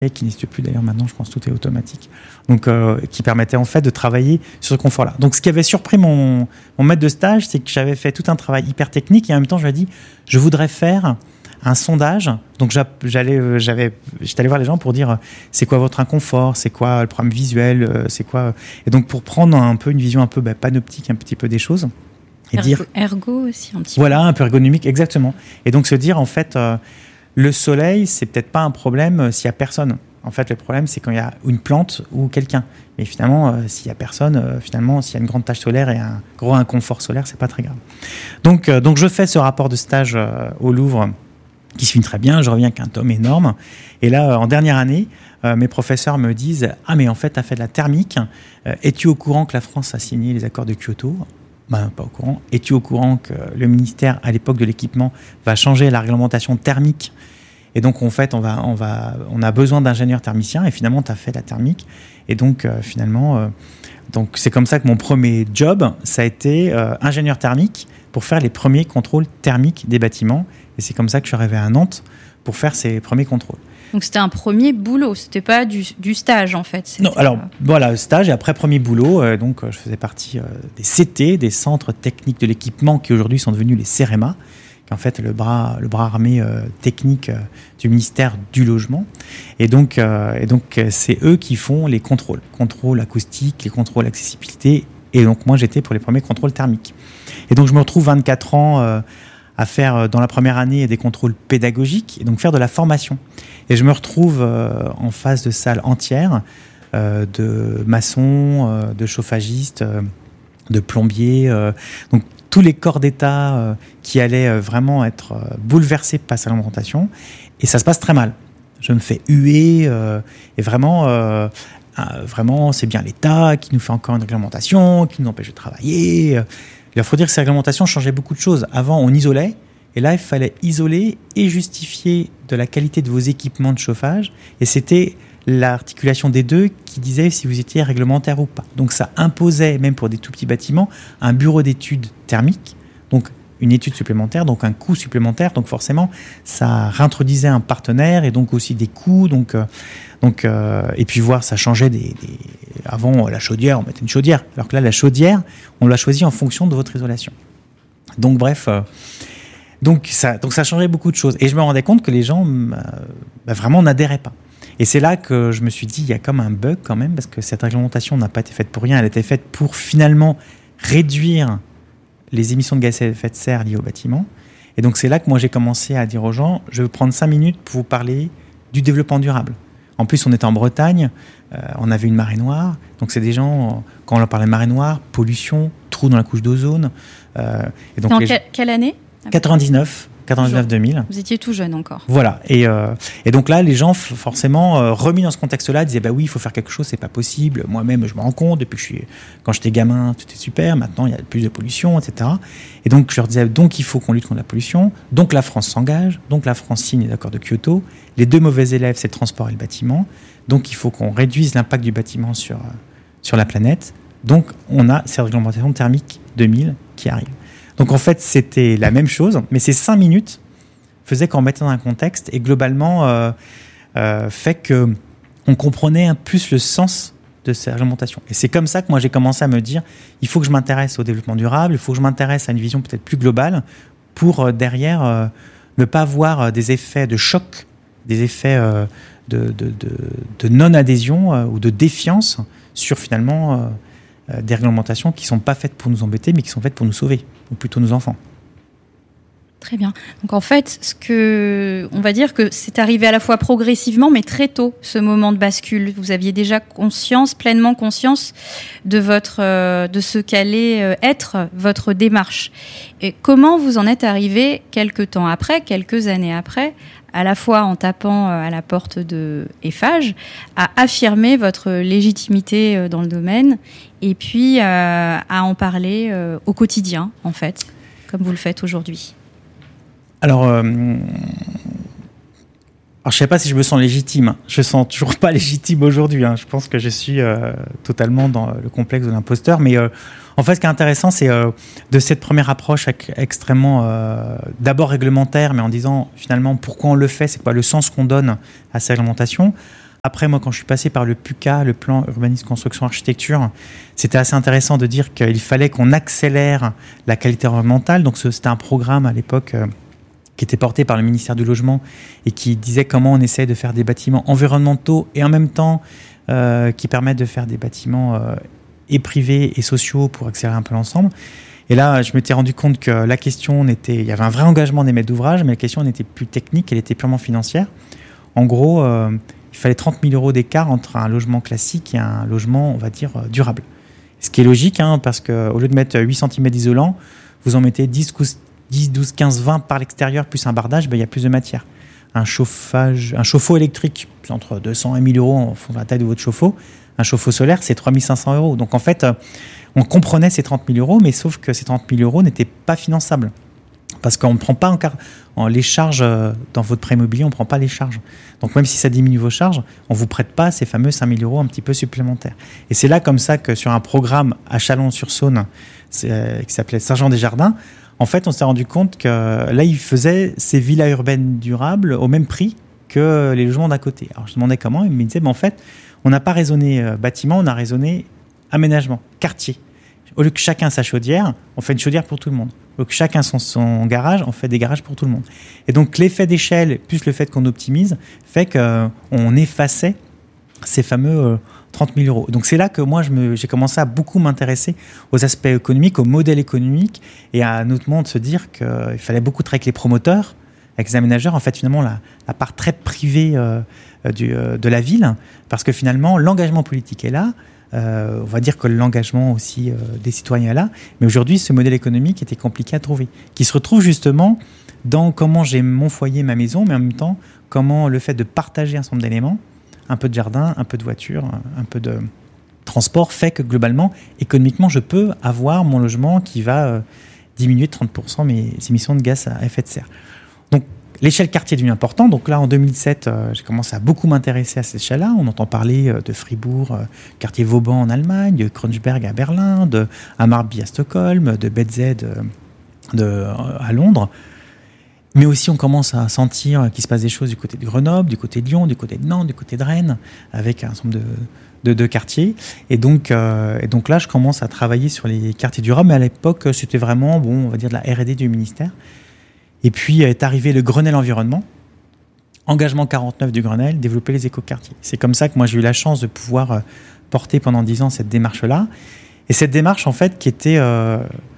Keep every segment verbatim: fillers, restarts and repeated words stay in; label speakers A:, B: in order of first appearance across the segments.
A: et qui n'existe plus d'ailleurs maintenant, je pense que tout est automatique, donc euh, qui permettait en fait de travailler sur ce confort-là. Donc ce qui avait surpris mon, mon maître de stage, c'est que j'avais fait tout un travail hyper technique et en même temps je lui ai dit, je voudrais faire un sondage. Donc j'allais, j'avais, j'étais allé voir les gens pour dire c'est quoi votre inconfort, c'est quoi le problème visuel, c'est quoi, et donc pour prendre un peu une vision un peu bah, panoptique un petit peu des choses. Et
B: Ergo,
A: dire,
B: ergo aussi un petit
A: voilà,
B: peu.
A: un peu ergonomique, exactement. Et donc se dire en fait. Euh, Le soleil, c'est peut-être pas un problème s'il y a personne. En fait, le problème, c'est quand il y a une plante ou quelqu'un. Mais finalement, euh, s'il y a personne, euh, finalement, s'il y a une grande tache solaire et un gros inconfort solaire, c'est pas très grave. Donc, euh, donc je fais ce rapport de stage euh, au Louvre qui se finit très bien. Je reviens avec un tome énorme. Et là, euh, en dernière année, euh, mes professeurs me disent « Ah, mais en fait, tu as fait de la thermique. Euh, es-tu au courant que la France a signé les accords de Kyoto ?» Ben, pas au courant. Es-tu au courant que le ministère, à l'époque de l'équipement, va changer la réglementation thermique ? Et donc, en fait, on, va, on, va, on a besoin d'ingénieurs thermiciens. Et finalement, tu as fait la thermique. Et donc, euh, finalement, euh, donc, c'est comme ça que mon premier job, ça a été euh, ingénieur thermique pour faire les premiers contrôles thermiques des bâtiments. Et c'est comme ça que je suis arrivé à Nantes pour faire ces premiers contrôles.
B: Donc, c'était un premier boulot. C'était pas du, du stage, en fait. C'était...
A: Non, alors, voilà, stage et après premier boulot. Euh, donc, euh, je faisais partie euh, des C T, des centres techniques de l'équipement qui aujourd'hui sont devenus les C E R E M A, qui est en fait le bras, le bras armé euh, technique euh, du ministère du Logement. Et donc, euh, et donc euh, c'est eux qui font les contrôles. Contrôles acoustiques, les contrôles accessibilité. Et donc, moi, j'étais pour les premiers contrôles thermiques. Et donc, je me retrouve vingt-quatre ans euh, à faire, dans la première année, des contrôles pédagogiques et donc faire de la formation. Et je me retrouve euh, en face de salles entières euh, de maçons, euh, de chauffagistes, euh, de plombiers, euh, donc tous les corps d'État euh, qui allaient euh, vraiment être euh, bouleversés par cette réglementation. Et ça se passe très mal. Je me fais huer euh, et vraiment, euh, euh, vraiment, c'est bien l'État qui nous fait encore une réglementation, qui nous empêche de travailler. Il faut dire que ces réglementations changeaient beaucoup de choses. Avant, on isolait. Et là, il fallait isoler et justifier de la qualité de vos équipements de chauffage. Et c'était l'articulation des deux qui disait si vous étiez réglementaire ou pas. Donc ça imposait, même pour des tout petits bâtiments, un bureau d'études thermiques, donc une étude supplémentaire, donc un coût supplémentaire. Donc forcément, ça réintroduisait un partenaire et donc aussi des coûts. Donc, euh, donc, euh, et puis voir, ça changeait des, des... Avant, la chaudière, on mettait une chaudière. Alors que là, la chaudière, on l'a choisie en fonction de votre isolation. Donc bref... Euh, Donc ça, donc ça changeait beaucoup de choses. Et je me rendais compte que les gens euh, bah vraiment n'adhéraient pas. Et c'est là que je me suis dit, il y a comme un bug quand même, parce que cette réglementation n'a pas été faite pour rien. Elle a été faite pour finalement réduire les émissions de gaz à effet de serre liées au bâtiment. Et donc c'est là que moi j'ai commencé à dire aux gens, je vais prendre cinq minutes pour vous parler du développement durable. En plus, on était en Bretagne, euh, on avait une marée noire. Donc c'est des gens, quand on leur parlait de marée noire, pollution, trou dans la couche d'ozone. Euh, et donc
B: dans
A: les...
B: que, quelle année ?
A: quatre-vingt-dix-neuf, quatre-vingt-dix-neuf deux mille.
B: Vous étiez tout jeune encore.
A: Voilà. Et, euh, et donc là, les gens, f- forcément, euh, remis dans ce contexte-là, disaient bah oui, il faut faire quelque chose, c'est pas possible. Moi-même, je me rends compte, depuis que je suis, quand j'étais gamin, tout est super. Maintenant, il y a plus de pollution, et cetera. Et donc, je leur disais donc il faut qu'on lutte contre la pollution. Donc, la France s'engage. Donc, la France signe les accords de Kyoto. Les deux mauvais élèves, c'est le transport et le bâtiment. Donc, il faut qu'on réduise l'impact du bâtiment sur, euh, sur la planète. Donc, on a cette réglementation thermique deux mille qui arrive. Donc en fait, c'était la même chose, mais ces cinq minutes faisaient qu'on mettait dans un contexte et globalement euh, euh, fait qu'on comprenait un plus le sens de ces réglementations. Et c'est comme ça que moi j'ai commencé à me dire, il faut que je m'intéresse au développement durable, il faut que je m'intéresse à une vision peut-être plus globale pour euh, derrière euh, ne pas avoir euh, des effets de choc, des effets euh, de, de, de, de non-adhésion euh, ou de défiance sur finalement... Euh, des réglementations qui ne sont pas faites pour nous embêter, mais qui sont faites pour nous sauver, ou plutôt nos enfants.
B: Très bien. Donc en fait, ce que, on va dire que c'est arrivé à la fois progressivement, mais très tôt, ce moment de bascule. Vous aviez déjà conscience, pleinement conscience de, votre, euh, de ce qu'allait euh, être votre démarche. Et comment vous en êtes arrivé quelques temps après, quelques années après, à la fois en tapant à la porte de Eiffage, à affirmer votre légitimité dans le domaine et puis euh, à en parler euh, au quotidien, en fait, comme vous le faites aujourd'hui.
A: Alors, euh, alors je ne sais pas si je me sens légitime. Je ne me sens toujours pas légitime aujourd'hui. Hein. Je pense que je suis euh, totalement dans le complexe de l'imposteur. Mais euh, en fait, ce qui est intéressant, c'est euh, de cette première approche extrêmement, euh, d'abord réglementaire, mais en disant finalement pourquoi on le fait, c'est quoi le sens qu'on donne à ces réglementations, Après, moi, quand je suis passé par le PUCA, le plan urbanisme, construction, architecture, c'était assez intéressant de dire qu'il fallait qu'on accélère la qualité environnementale. Donc, c'était un programme à l'époque euh, qui était porté par le ministère du Logement et qui disait comment on essaie de faire des bâtiments environnementaux et en même temps euh, qui permettent de faire des bâtiments euh, et privés et sociaux pour accélérer un peu l'ensemble. Et là, je m'étais rendu compte que la question n'était... Il y avait un vrai engagement des maîtres d'ouvrage, mais la question n'était plus technique, elle était purement financière. En gros, euh, il fallait trente mille euros d'écart entre un logement classique et un logement, on va dire, euh, durable. Ce qui est logique, hein, parce qu'au lieu de mettre huit centimètres d'isolant, vous en mettez dix, douze, quinze, vingt par l'extérieur, plus un bardage, ben, il y a plus de matière. Un chauffage, un chauffe-eau électrique, entre deux cents et mille euros en fonction de la taille de votre chauffe-eau. Un chauffe-eau solaire, c'est trois mille cinq cents euros. Donc en fait... Euh, on comprenait ces trente mille euros, mais sauf que ces trente mille euros n'étaient pas finançables. Parce qu'on ne prend pas encore en les charges dans votre prêt immobilier, on ne prend pas les charges. Donc même si ça diminue vos charges, on ne vous prête pas ces fameux cinq mille euros un petit peu supplémentaires. Et c'est là comme ça que sur un programme à Chalon-sur-Saône, euh, qui s'appelait Saint-Jean-des-Jardins, en fait on s'est rendu compte que là ils faisaient ces villas urbaines durables au même prix que les logements d'à côté. Alors je demandais comment, ils me disaient, ben, en fait on n'a pas raisonné euh, bâtiment, on a raisonné aménagement, quartier. Au lieu que chacun sa chaudière, on fait une chaudière pour tout le monde. Au lieu que chacun son, son garage, on fait des garages pour tout le monde. Et donc l'effet d'échelle, plus le fait qu'on optimise, fait qu'on effaçait ces fameux euh, trente mille euros. Donc c'est là que moi je me, j'ai commencé à beaucoup m'intéresser aux aspects économiques, au modèle économique, et à notamment de se dire qu'il fallait beaucoup travailler avec les promoteurs, avec les aménageurs, en fait finalement la, la part très privée euh, du, euh, de la ville, parce que finalement l'engagement politique est là. Euh, on va dire que l'engagement aussi euh, des citoyens est là, mais aujourd'hui ce modèle économique était compliqué à trouver, qui se retrouve justement dans comment j'ai mon foyer, ma maison, mais en même temps comment le fait de partager un certain nombre d'éléments, un peu de jardin, un peu de voiture, un peu de transport, fait que globalement, économiquement, je peux avoir mon logement qui va euh, diminuer de trente pour cent mes émissions de gaz à effet de serre. Donc l'échelle quartier est devenue importante. Donc là, en deux mille sept, euh, j'ai commencé à beaucoup m'intéresser à cette échelle-là. On entend parler euh, de Fribourg, euh, quartier Vauban en Allemagne, de Kreuzberg à Berlin, de Hammarby à Stockholm, de B Z euh, de, euh, à Londres. Mais aussi, on commence à sentir qu'il se passe des choses du côté de Grenoble, du côté de Lyon, du côté de Nantes, du côté de Rennes, avec un certain nombre de, de, de quartiers. Et donc, euh, et donc là, je commence à travailler sur les quartiers durables. Mais à l'époque, c'était vraiment, bon, on va dire, de la R et D du ministère. Et puis est arrivé le Grenelle environnement, engagement quarante-neuf du Grenelle, développer les écoquartiers. C'est comme ça que moi j'ai eu la chance de pouvoir porter pendant dix ans cette démarche-là. Et cette démarche en fait qui était euh,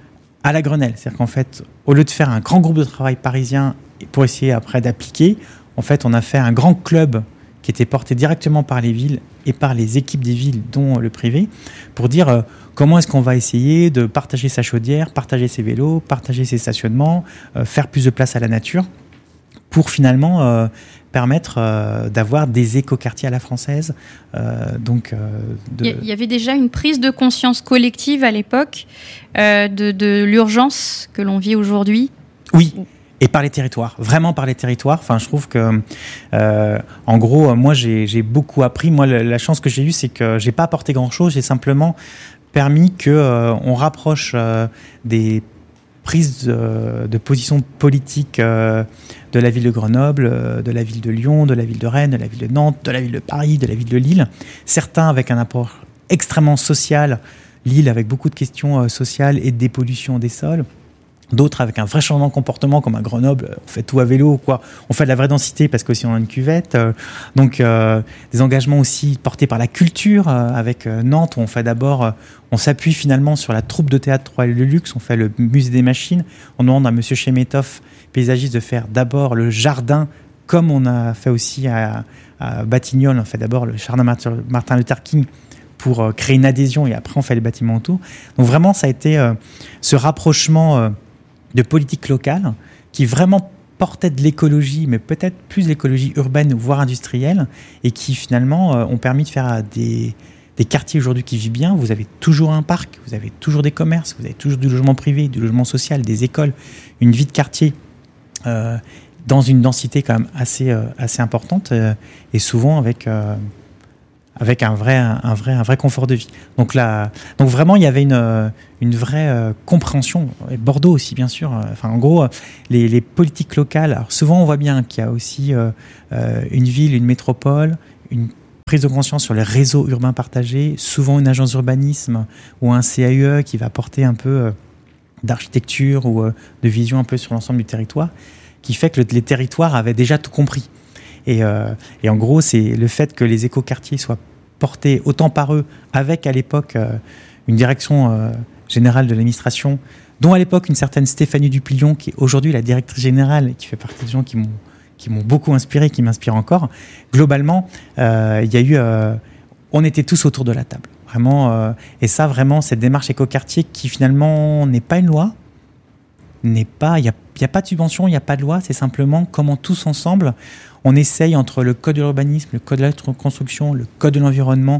A: à la Grenelle, c'est-à-dire qu'en fait au lieu de faire un grand groupe de travail parisien pour essayer après d'appliquer, en fait on a fait un grand club qui était porté directement par les villes et par les équipes des villes, dont le privé, pour dire euh, comment est-ce qu'on va essayer de partager sa chaudière, partager ses vélos, partager ses stationnements, euh, faire plus de place à la nature, pour finalement euh, permettre euh, d'avoir des écoquartiers à la française. Euh, donc, euh, de...
B: Il y avait déjà une prise de conscience collective à l'époque euh, de, de l'urgence que l'on vit aujourd'hui.
A: Oui. Et par les territoires, vraiment par les territoires. Enfin, je trouve que, euh, en gros, moi, j'ai, j'ai beaucoup appris. Moi, la, la chance que j'ai eue, c'est que j'ai pas apporté grand-chose. J'ai simplement permis que euh, on rapproche euh, des prises de, de position politique euh, de la ville de Grenoble, euh, de la ville de Lyon, de la ville de Rennes, de la ville de Nantes, de la ville de Paris, de la ville de Lille. Certains avec un apport extrêmement social. Lille avec beaucoup de questions euh, sociales et de dépollution des sols. D'autres avec un vrai changement de comportement, comme à Grenoble, on fait tout à vélo, quoi. On fait de la vraie densité parce qu'aussi on a une cuvette. Euh, donc euh, des engagements aussi portés par la culture. Euh, avec euh, Nantes, où on fait d'abord, euh, on s'appuie finalement sur la troupe de théâtre Royal de Luxe. On fait le musée des machines. On demande à Monsieur Chemetov, paysagiste, de faire d'abord le jardin, comme on a fait aussi à, à Batignolles. On fait d'abord le jardin Martin Luther King pour euh, créer une adhésion, et après on fait les bâtiments autour. Donc vraiment, ça a été euh, ce rapprochement. Euh, de politique locale qui vraiment portait de l'écologie, mais peut-être plus l'écologie urbaine, voire industrielle, et qui finalement euh, ont permis de faire des, des quartiers aujourd'hui qui vivent bien. Vous avez toujours un parc, vous avez toujours des commerces, vous avez toujours du logement privé, du logement social, des écoles, une vie de quartier euh, dans une densité quand même assez, euh, assez importante euh, et souvent avec... Euh, avec un vrai, un, vrai, un vrai confort de vie. Donc, là, donc vraiment, il y avait une, une vraie euh, compréhension. Et Bordeaux aussi, bien sûr. Enfin, en gros, les, les politiques locales. Alors souvent, on voit bien qu'il y a aussi euh, euh, une ville, une métropole, une prise de conscience sur les réseaux urbains partagés, souvent une agence d'urbanisme ou un C A U E qui va porter un peu euh, d'architecture ou euh, de vision un peu sur l'ensemble du territoire, qui fait que le, les territoires avaient déjà tout compris. Et, euh, et en gros, c'est le fait que les écoquartiers soient portés autant par eux, avec à l'époque euh, une direction euh, générale de l'administration, dont à l'époque une certaine Stéphanie Dupillon, qui est aujourd'hui la directrice générale et qui fait partie des gens qui m'ont, qui m'ont beaucoup inspiré, qui m'inspirent encore. Globalement, euh, il y a eu, euh, on était tous autour de la table, vraiment. Euh, et ça, vraiment, cette démarche écoquartier qui finalement n'est pas une loi, n'est pas, il n'y a, y a pas de subvention, il n'y a pas de loi, c'est simplement comment tous ensemble, on essaye entre le code de l'urbanisme, le code de la construction, le code de l'environnement,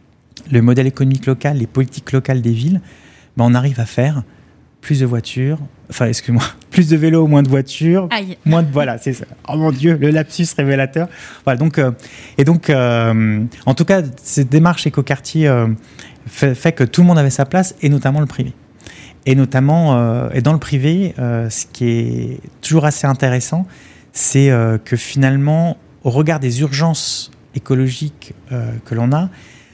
A: le modèle économique local, les politiques locales des villes, ben on arrive à faire plus de voitures, enfin, excuse-moi, plus de vélos, moins de voitures,
B: Aïe.
A: moins de, voilà, c'est ça. Oh mon Dieu, le lapsus révélateur. Voilà, donc, euh, et donc, euh, en tout cas, cette démarche écoquartier euh, fait, fait que tout le monde avait sa place, et notamment le privé. Et notamment, euh, et dans le privé, euh, ce qui est toujours assez intéressant, c'est euh, que finalement, au regard des urgences écologiques euh, que l'on a,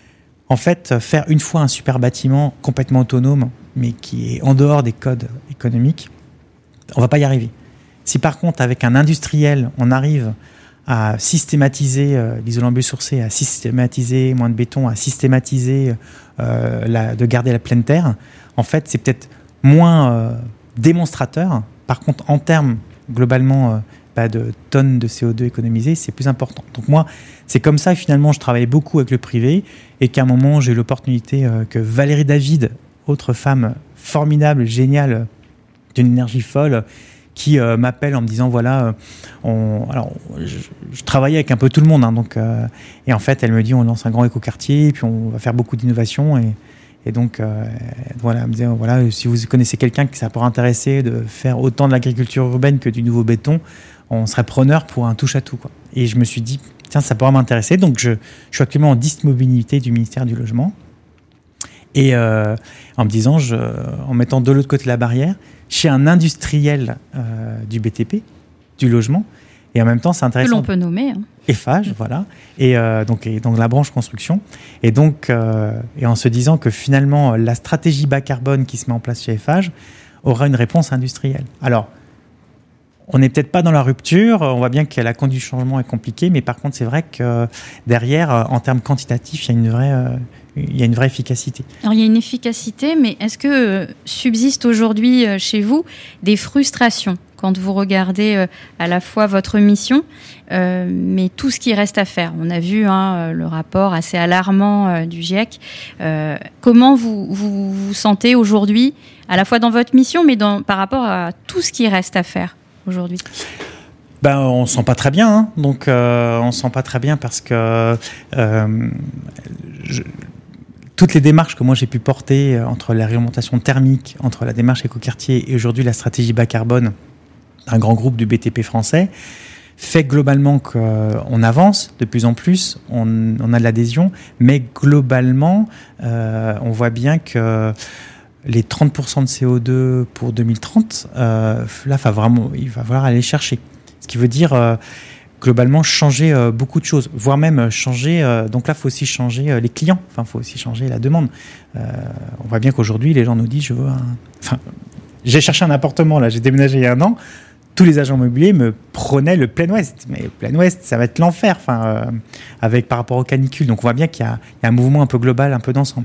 A: en fait, faire une fois un super bâtiment complètement autonome, mais qui est en dehors des codes économiques, on ne va pas y arriver. Si par contre, avec un industriel, on arrive à systématiser euh, l'isolant biosourcé, à systématiser moins de béton, à systématiser euh, la, de garder la pleine terre, en fait, c'est peut-être moins euh, démonstrateur. Par contre, en termes, globalement, euh, bah, de tonnes de C O deux économisées, c'est plus important. Donc moi, c'est comme ça, finalement, je travaillais beaucoup avec le privé et qu'à un moment, j'ai eu l'opportunité euh, que Valérie David, autre femme formidable, géniale, d'une énergie folle, qui euh, m'appelle en me disant, voilà, euh, on, alors, je, je travaillais avec un peu tout le monde, hein, donc, euh, et en fait, elle me dit, on lance un grand écoquartier, et puis on va faire beaucoup d'innovation, et, et donc, euh, voilà, elle me disait, voilà, si vous connaissez quelqu'un qui ça pourrait intéresser de faire autant de l'agriculture urbaine que du nouveau béton, on serait preneur pour un touche-à-tout, quoi. Et je me suis dit, tiens, ça pourrait m'intéresser, donc je, je suis actuellement en disponibilité du ministère du Logement, et euh, en me disant, je, en mettant de l'autre côté de la barrière, chez un industriel euh, du B T P, du logement, et en même temps, c'est intéressant.
B: Que l'on peut nommer. Hein.
A: Eiffage, voilà, et euh, donc, et donc la branche construction, et donc, euh, et en se disant que finalement, la stratégie bas carbone qui se met en place chez Eiffage aura une réponse industrielle. Alors, on n'est peut-être pas dans la rupture, on voit bien que la conduite du changement est compliquée, mais par contre, c'est vrai que derrière, en termes quantitatifs, il y a une vraie, euh, il y a une vraie efficacité.
B: Alors, il y a une efficacité, mais est-ce que euh, subsistent aujourd'hui euh, chez vous des frustrations quand vous regardez euh, à la fois votre mission, euh, mais tout ce qui reste à faire? On a vu hein, le rapport assez alarmant euh, du GIEC. Euh, comment vous, vous vous sentez aujourd'hui, à la fois dans votre mission, mais dans, par rapport à tout ce qui reste à faire aujourd'hui?
A: Ben, on se sent pas très bien, hein. Donc euh, on se sent pas très bien parce que euh, je, toutes les démarches que moi j'ai pu porter euh, entre la réglementation thermique, entre la démarche écoquartier et aujourd'hui la stratégie bas carbone d'un grand groupe du B T P français, fait globalement qu'on avance de plus en plus, on, on a de l'adhésion, mais globalement euh, on voit bien que les trente pour cent de C O deux pour deux mille trente, euh, là, va vraiment, il va falloir aller chercher. Ce qui veut dire, euh, globalement, changer euh, beaucoup de choses, voire même changer... Euh, donc là, il faut aussi changer euh, les clients, enfin, il faut aussi changer la demande. Euh, on voit bien qu'aujourd'hui, les gens nous disent, je veux un... Enfin, j'ai cherché un appartement, là, j'ai déménagé il y a un an, tous les agents immobiliers me prenaient le plein ouest. Mais le plein ouest, ça va être l'enfer, enfin, euh, avec, par rapport aux canicules. Donc on voit bien qu'il y a, il y a un mouvement un peu global, un peu d'ensemble.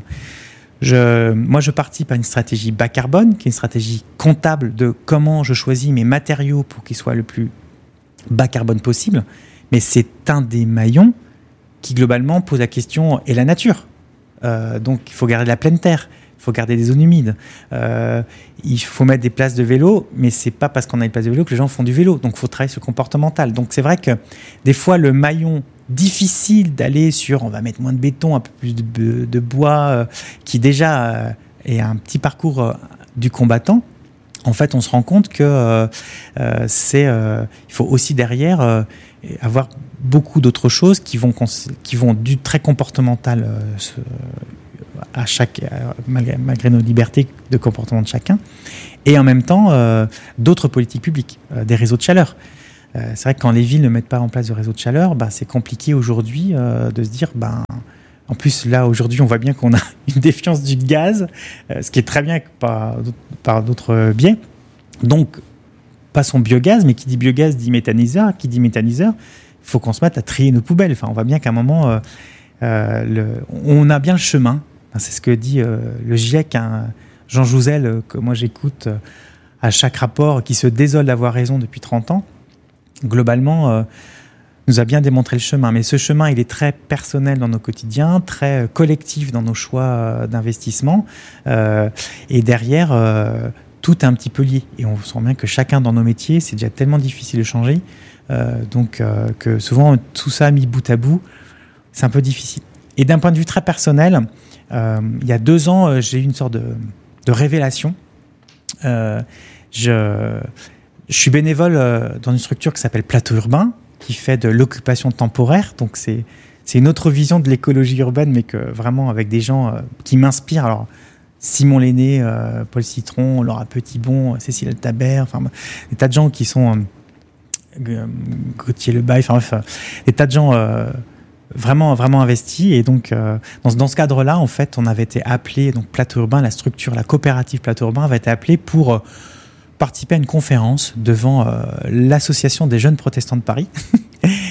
A: Je, moi, je participe à une stratégie bas carbone, qui est une stratégie comptable de comment je choisis mes matériaux pour qu'ils soient le plus bas carbone possible. Mais c'est un des maillons qui, globalement, pose la question et la nature. Euh, donc, il faut garder la pleine terre, il faut garder des zones humides, euh, il faut mettre des places de vélo, mais c'est pas parce qu'on a une place de vélo que les gens font du vélo. Donc, il faut travailler sur le comportemental. Donc, c'est vrai que des fois, le maillon difficile d'aller sur, on va mettre moins de béton, un peu plus de, de bois, euh, qui déjà euh, est un petit parcours euh, du combattant. En fait, on se rend compte que euh, euh, c'est, euh, il faut aussi derrière euh, avoir beaucoup d'autres choses qui vont, qui vont du très comportemental euh, à chaque, malgré, malgré nos libertés de comportement de chacun, et en même temps euh, d'autres politiques publiques, euh, des réseaux de chaleur. Euh, c'est vrai que quand les villes ne mettent pas en place de réseau de chaleur, bah, c'est compliqué aujourd'hui euh, de se dire, ben, en plus là aujourd'hui on voit bien qu'on a une défiance du gaz, euh, ce qui est très bien par, par d'autres biais. Donc pas son biogaz, mais qui dit biogaz dit méthaniseur, qui dit méthaniseur, il faut qu'on se mette à trier nos poubelles. Enfin, on voit bien qu'à un moment, euh, euh, le, on a bien le chemin. Enfin, c'est ce que dit euh, le GIEC, hein, Jean Jouzel, euh, que moi j'écoute euh, à chaque rapport, qui se désole d'avoir raison depuis trente ans. Globalement, euh, nous a bien démontré le chemin. Mais ce chemin, il est très personnel dans nos quotidiens, très collectif dans nos choix euh, d'investissement. Euh, et derrière, euh, tout est un petit peu lié. Et on sent bien que chacun dans nos métiers, c'est déjà tellement difficile de changer. Euh, donc, euh, que souvent, tout ça mis bout à bout, c'est un peu difficile. Et d'un point de vue très personnel, euh, il y a deux ans, euh, j'ai eu une sorte de, de révélation. Euh, je... Je suis bénévole dans une structure qui s'appelle Plateau Urbain, qui fait de l'occupation temporaire. Donc, c'est, c'est une autre vision de l'écologie urbaine, mais que vraiment avec des gens euh, qui m'inspirent. Alors, Simon Lenné, euh, Paul Citron, Laura Petitbon, Cécile Altabert, enfin, des tas de gens qui sont... Euh, Gauthier Lebaille, enfin bref, euh, des tas de gens euh, vraiment, vraiment investis. Et donc, euh, dans, dans ce cadre-là, en fait, on avait été appelé, donc Plateau Urbain, la structure, la coopérative Plateau Urbain avait été appelée pour... Euh, participer à une conférence devant euh, l'Association des jeunes protestants de Paris.